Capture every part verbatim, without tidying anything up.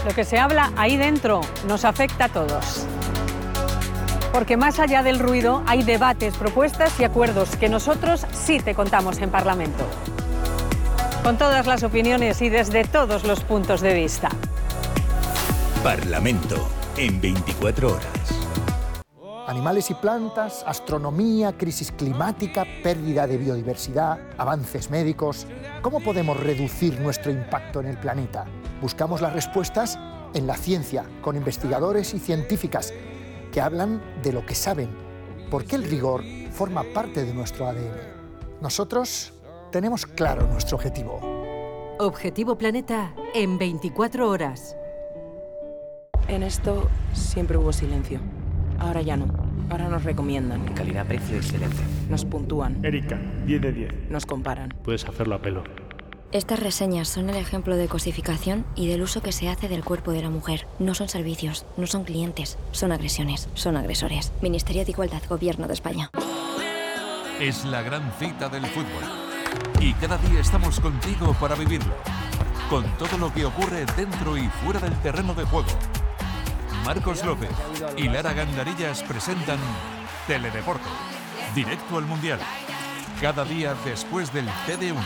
Lo que se habla ahí dentro nos afecta a todos. Porque más allá del ruido hay debates, propuestas y acuerdos que nosotros sí te contamos en Parlamento. Con todas las opiniones y desde todos los puntos de vista. Parlamento en veinticuatro horas. Animales y plantas, astronomía, crisis climática, pérdida de biodiversidad, avances médicos. ¿Cómo podemos reducir nuestro impacto en el planeta? Buscamos las respuestas en la ciencia, con investigadores y científicas que hablan de lo que saben, porque el rigor forma parte de nuestro A D N. Nosotros tenemos claro nuestro objetivo. Objetivo Planeta en veinticuatro horas. En esto siempre hubo silencio. Ahora ya no. Ahora nos recomiendan. Calidad-precio excelente. Nos puntúan. Erika, diez de diez. Nos comparan. Puedes hacerlo a pelo. Estas reseñas son el ejemplo de cosificación y del uso que se hace del cuerpo de la mujer. No son servicios, no son clientes, son agresiones, son agresores. Ministerio de Igualdad, Gobierno de España. Es la gran cita del fútbol. Y cada día estamos contigo para vivirlo. Con todo lo que ocurre dentro y fuera del terreno de juego. Marcos López y Lara Gandarillas presentan Teledeporte, directo al Mundial. Cada día después del T D uno.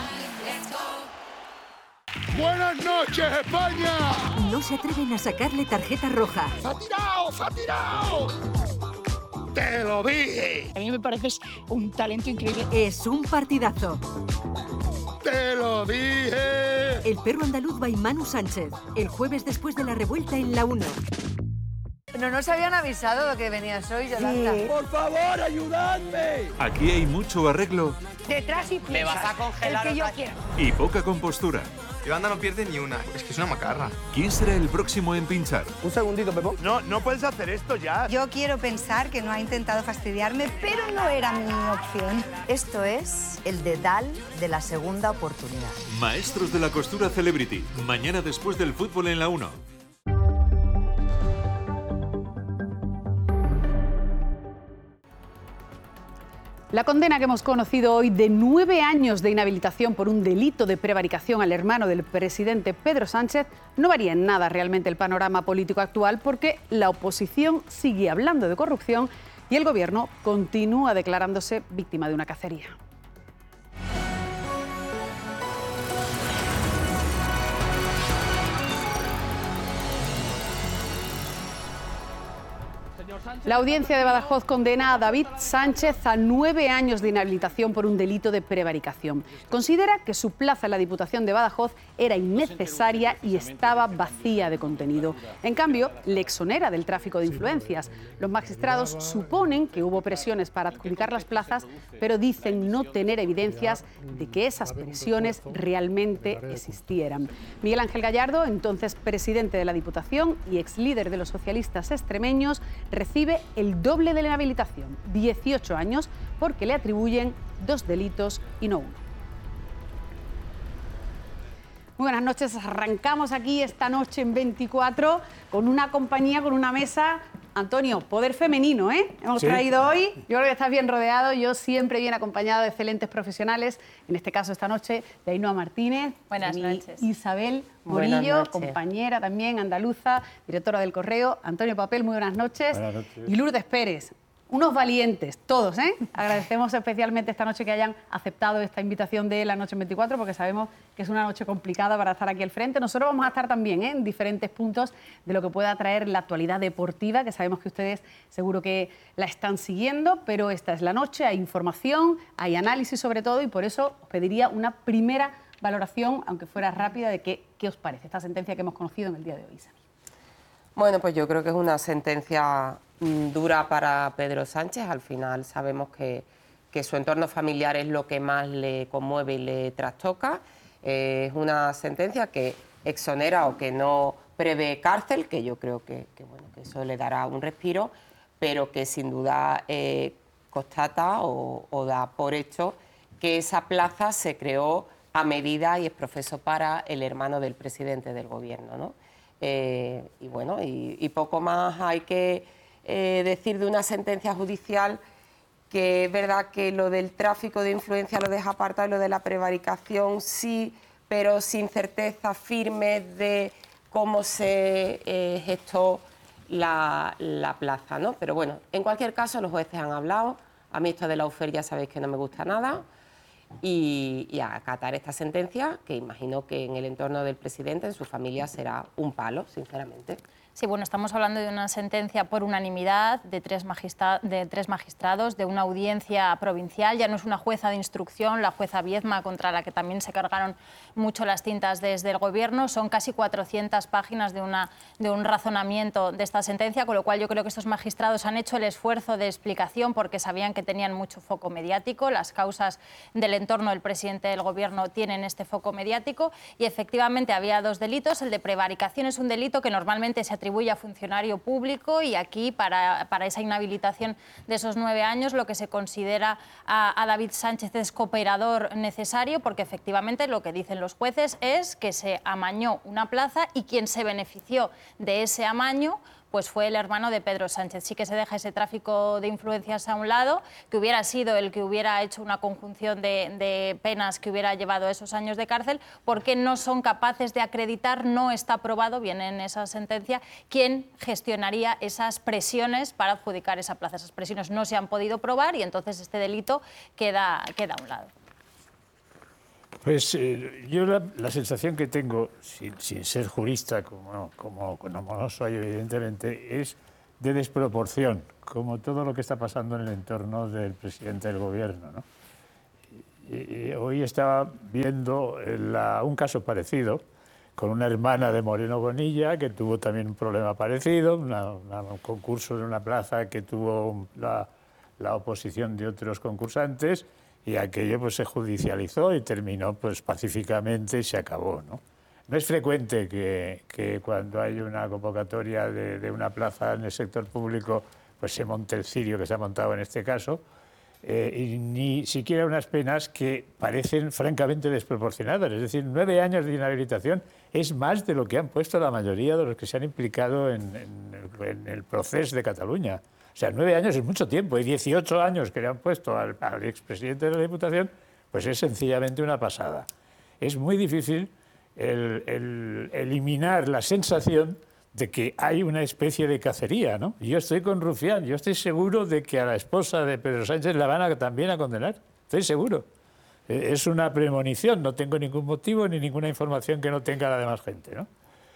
¡Buenas noches, España! No se atreven a sacarle tarjeta roja. ¡Se ha tirado! ¡Se ha tirado! ¡Te lo dije! A mí me pareces un talento increíble. Es un partidazo. ¡Te lo dije! El perro andaluz by Manu Sánchez. El jueves después de la revuelta en la uno. No nos habían avisado de que venías hoy, Yolanda. Sí. ¡Por favor, ayudadme! Aquí hay mucho arreglo. Detrás y me vas a congelar. El que yo quiero. Y poca compostura. Yolanda no pierde ni una. Es que es una macarra. ¿Quién será el próximo en pinchar? Un segundito, Pepo. No, no puedes hacer esto ya. Yo quiero pensar que no ha intentado fastidiarme, pero no era mi opción. Esto es el dedal de la segunda oportunidad. Maestros de la costura Celebrity. Mañana después del fútbol en la uno. La condena que hemos conocido hoy de nueve años de inhabilitación por un delito de prevaricación al hermano del presidente Pedro Sánchez no varía en nada realmente el panorama político actual, porque la oposición sigue hablando de corrupción y el gobierno continúa declarándose víctima de una cacería. La audiencia de Badajoz condena a David Sánchez a nueve años de inhabilitación por un delito de prevaricación. Considera que su plaza en la Diputación de Badajoz era innecesaria y estaba vacía de contenido. En cambio, le exonera del tráfico de influencias. Los magistrados suponen que hubo presiones para adjudicar las plazas, pero dicen no tener evidencias de que esas presiones realmente existieran. Miguel Ángel Gallardo, entonces presidente de la Diputación y ex líder de los socialistas extremeños, recibe el doble de la inhabilitación, dieciocho años, porque le atribuyen dos delitos y no uno. Muy buenas noches, arrancamos aquí esta noche en veinticuatro con una compañía, con una mesa. Antonio, poder femenino, ¿eh? Hemos ¿Sí? traído hoy, yo creo que estás bien rodeado, yo siempre bien acompañado de excelentes profesionales, en este caso esta noche de Ainhoa Martínez, buenas noches. Isabel Morillo, compañera también andaluza, directora del Correo, Antonio Papel, muy buenas noches, buenas noches. Y Lourdes Pérez. Unos valientes, todos, ¿eh? Agradecemos especialmente esta noche que hayan aceptado esta invitación de la Noche en veinticuatro, porque sabemos que es una noche complicada para estar aquí al frente. Nosotros vamos a estar también, ¿eh?, en diferentes puntos de lo que pueda traer la actualidad deportiva, que sabemos que ustedes seguro que la están siguiendo, pero esta es la noche, hay información, hay análisis sobre todo, y por eso os pediría una primera valoración, aunque fuera rápida, de qué, qué os parece esta sentencia que hemos conocido en el día de hoy. Bueno, pues yo creo que es una sentencia dura para Pedro Sánchez. Al final sabemos que, que su entorno familiar es lo que más le conmueve y le trastoca. Eh, es una sentencia que exonera o que no prevé cárcel, que yo creo que, que, bueno, que eso le dará un respiro, pero que sin duda eh, constata o, o da por hecho que esa plaza se creó a medida y es profeso para el hermano del presidente del gobierno, ¿no? Eh, y bueno, y, y poco más hay que eh, decir de una sentencia judicial, que es verdad que lo del tráfico de influencia lo deja apartado y lo de la prevaricación sí, pero sin certeza firme de cómo se eh, gestó la, la plaza, ¿no? Pero bueno, en cualquier caso, los jueces han hablado. A mí esto de la Laufer ya sabéis que no me gusta nada. Y, y a acatar esta sentencia, que imagino que en el entorno del presidente, en su familia, será un palo, sinceramente. Sí, bueno, estamos hablando de una sentencia por unanimidad de tres, magistra de tres magistrados, de una audiencia provincial. Ya no es una jueza de instrucción, la jueza Viedma, contra la que también se cargaron mucho las tintas desde el Gobierno. Son casi cuatrocientas páginas de, una, de un razonamiento de esta sentencia, con lo cual yo creo que estos magistrados han hecho el esfuerzo de explicación porque sabían que tenían mucho foco mediático. Las causas del entorno del presidente del Gobierno tienen este foco mediático y efectivamente había dos delitos. El de prevaricación es un delito que normalmente se atribuye a funcionario público y aquí para, para esa inhabilitación de esos nueve años lo que se considera a, a David Sánchez es cooperador necesario porque efectivamente lo que dicen los jueces es que se amañó una plaza y quien se benefició de ese amaño pues fue el hermano de Pedro Sánchez. Sí que se deja ese tráfico de influencias a un lado, que hubiera sido el que hubiera hecho una conjunción de, de penas que hubiera llevado esos años de cárcel, porque no son capaces de acreditar, no está probado, viene en esa sentencia, quién gestionaría esas presiones para adjudicar esa plaza. Esas presiones no se han podido probar y entonces este delito queda, queda a un lado. Pues eh, yo la, la sensación que tengo, sin, sin ser jurista, como, como, como no soy evidentemente, es de desproporción, como todo lo que está pasando en el entorno del presidente del Gobierno, ¿no? Y, y hoy estaba viendo la, un caso parecido con una hermana de Moreno Bonilla que tuvo también un problema parecido, una, una, un concurso en una plaza que tuvo la, la oposición de otros concursantes. Y aquello pues se judicializó y terminó pues pacíficamente y se acabó, ¿no? No es frecuente que, que cuando hay una convocatoria de, de una plaza en el sector público pues se monte el cirio que se ha montado en este caso eh, y ni siquiera unas penas que parecen francamente desproporcionadas. Es decir, nueve años de inhabilitación es más de lo que han puesto la mayoría de los que se han implicado en, en, el, en el proceso de Cataluña. O sea, nueve años es mucho tiempo y dieciocho años que le han puesto al, al expresidente de la Diputación, pues es sencillamente una pasada. Es muy difícil el, el eliminar la sensación de que hay una especie de cacería, ¿no? Yo estoy con Rufián, yo estoy seguro de que a la esposa de Pedro Sánchez la van a, también a condenar, estoy seguro. Es una premonición, no tengo ningún motivo ni ninguna información que no tenga la demás gente, ¿no?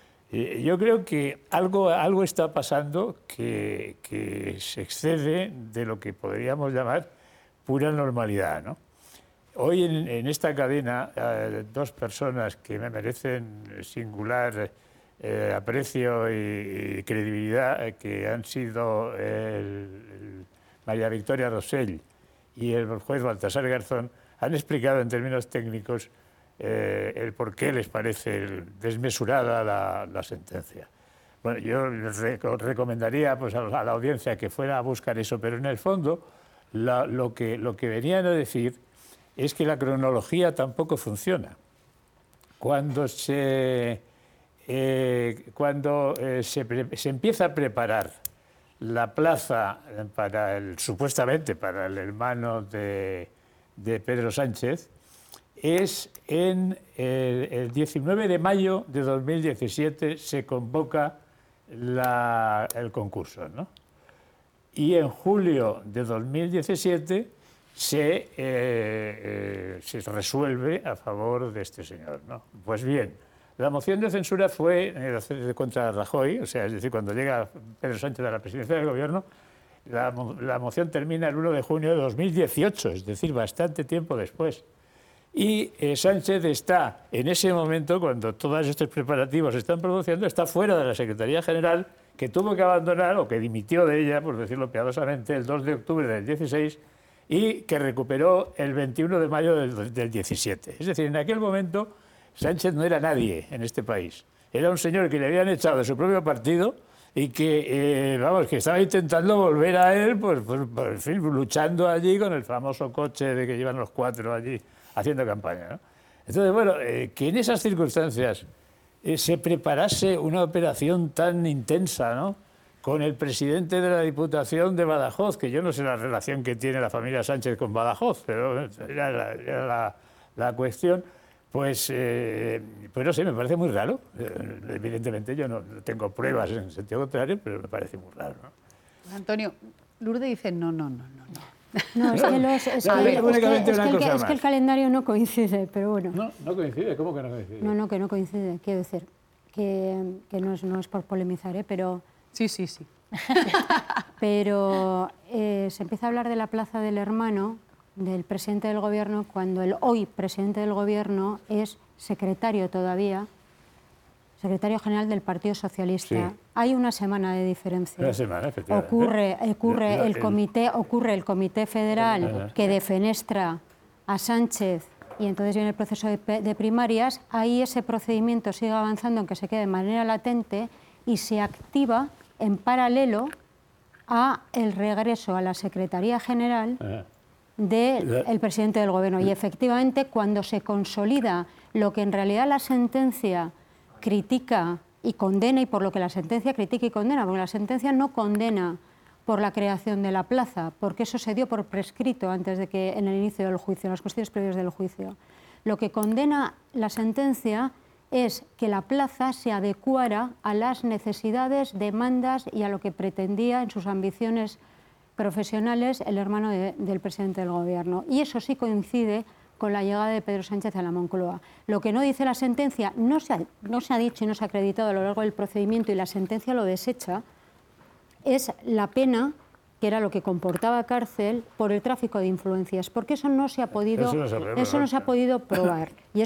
Yo creo que algo, algo está pasando que, que se excede de lo que podríamos llamar pura normalidad, ¿no? Hoy en, en esta cadena, eh, dos personas que me merecen singular eh, aprecio y, y credibilidad, eh, que han sido el, el María Victoria Rosell y el juez Baltasar Garzón, han explicado en términos técnicos Eh, el por qué les parece desmesurada la, la sentencia. Bueno, yo les re recomendaría pues, a, a la audiencia que fuera a buscar eso, pero en el fondo la, lo, que, lo que venían a decir es que la cronología tampoco funciona. Cuando se, eh, cuando, eh, se, se empieza a preparar la plaza para el, supuestamente para el hermano de, de Pedro Sánchez, es en el, el diecinueve de mayo de dos mil diecisiete se convoca la, el concurso, ¿no? Y en julio de dos mil diecisiete se, eh, eh, se resuelve a favor de este señor, ¿no? Pues bien, la moción de censura fue eh, contra Rajoy, o sea, es decir, cuando llega Pedro Sánchez a la presidencia del Gobierno, la, la moción termina el uno de junio de dos mil dieciocho, es decir, bastante tiempo después. Y eh, Sánchez está, en ese momento, cuando todos estos preparativos se están produciendo, está fuera de la Secretaría General, que tuvo que abandonar, o que dimitió de ella, por decirlo piadosamente, el dos de octubre del dieciséis, y que recuperó el veintiuno de mayo del, del diecisiete. Es decir, en aquel momento Sánchez no era nadie en este país. Era un señor que le habían echado de su propio partido y que, eh, vamos, que estaba intentando volver a él, pues, pues, pues, en fin, luchando allí con el famoso coche de que llevan los cuatro allí, haciendo campaña, ¿no? Entonces, bueno, eh, que en esas circunstancias eh, se preparase una operación tan intensa, ¿no?, con el presidente de la Diputación de Badajoz, que yo no sé la relación que tiene la familia Sánchez con Badajoz, pero era la, era la, la cuestión, Pues, eh, pues no sé, me parece muy raro. Eh, evidentemente yo no, no tengo pruebas en sentido contrario, pero me parece muy raro, ¿no? Antonio, Lourdes dice no, no, no, no. no. No, es que, los, es No, que, es que- únicamente es una que el, cosa que- es que el más. calendario no coincide, pero bueno. No, no coincide, ¿cómo que no coincide? No, no, que no coincide, quiero decir. Que, que no, es, no es por polemizar, ¿eh? Pero... Sí, sí, sí. Pero eh, se empieza a hablar de la Plaza del Hermano, del presidente del Gobierno, cuando el hoy presidente del Gobierno es secretario todavía, secretario general del Partido Socialista. Sí. Hay una semana de diferencia. Una semana, efectivamente. Ocurre, ocurre, Lo- lo- el comité, ocurre el Comité Federal Ajá. que defenestra a Sánchez y entonces viene el proceso de, pe- de primarias. Ahí ese procedimiento sigue avanzando, aunque se quede de manera latente, y se activa en paralelo a el regreso a la Secretaría General Ajá. del presidente del Gobierno. Y efectivamente, cuando se consolida lo que en realidad la sentencia critica y condena, y por lo que la sentencia critica y condena, porque la sentencia no condena por la creación de la plaza, porque eso se dio por prescrito antes de que en el inicio del juicio, en las cuestiones previas del juicio. Lo que condena la sentencia es que la plaza se adecuara a las necesidades, demandas y a lo que pretendía en sus ambiciones profesionales el hermano de- del presidente del Gobierno. Y eso sí coincide con la llegada de Pedro Sánchez a la Moncloa. Lo que no dice la sentencia, no se ha, no se ha dicho y no se ha acreditado a lo largo del procedimiento, y la sentencia lo desecha, es la pena, que era lo que comportaba cárcel, por el tráfico de influencias, porque eso no se ha podido, Eso no se ha probado, eso no se ha claro. podido probar. Y